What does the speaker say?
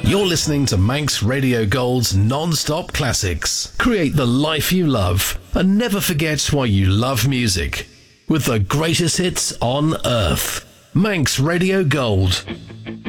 You're listening to Manx Radio Gold's non-stop classics. Create the life you love and never forget why you love music. With the greatest hits on earth. Manx Radio Gold.